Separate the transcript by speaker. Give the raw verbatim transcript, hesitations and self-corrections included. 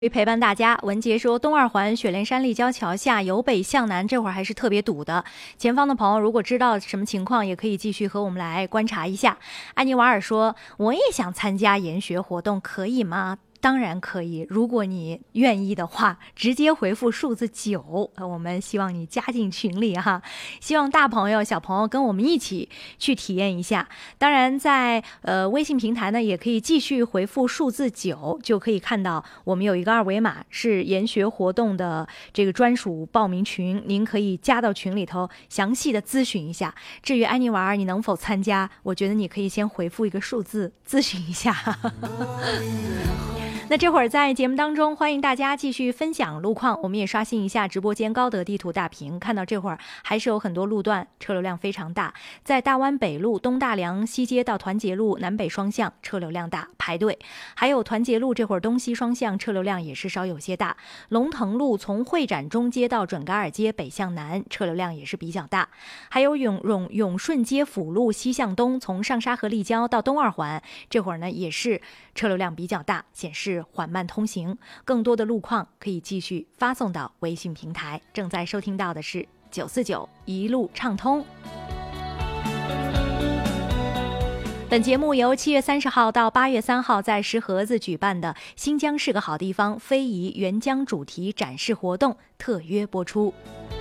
Speaker 1: 陪伴大家。文杰说，东二环雪莲山立交桥下由北向南，这会儿还是特别堵的。前方的朋友如果知道什么情况，也可以继续和我们来观察一下。安妮瓦尔说，我也想参加研学活动，可以吗？当然可以，如果你愿意的话，直接回复数字九，我们希望你加进群里哈。希望大朋友小朋友跟我们一起去体验一下。当然在呃微信平台呢，也可以继续回复数字九，就可以看到我们有一个二维码，是研学活动的这个专属报名群，您可以加到群里头详细的咨询一下。至于安妮娃儿你能否参加，我觉得你可以先回复一个数字咨询一下。那这会儿在节目当中，欢迎大家继续分享路况。我们也刷新一下直播间高德地图大屏，看到这会儿还是有很多路段车流量非常大。在大湾北路东大梁西街到团结路南北双向车流量大，排队。还有团结路这会儿东西双向车流量也是稍有些大。龙腾路从会展中街到准噶尔街北向南车流量也是比较大。还有永永永顺街辅路西向东从上沙河立交到东二环，这会儿呢也是车流量比较大，显示缓慢通行。更多的路况可以继续发送到微信平台。正在收听到的是九四九一路畅通。本节目由七月三十号到八月三号在石河子举办的新疆是个好地方非遗原疆主题展示活动特约播出。